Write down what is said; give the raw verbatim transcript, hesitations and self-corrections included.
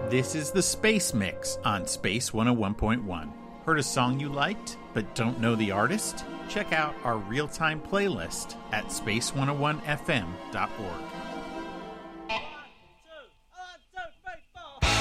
This is the Space Mix on Space one oh one point one. Heard a song you liked but don't know the artist? Check out our real-time playlist at space one oh one f m dot org.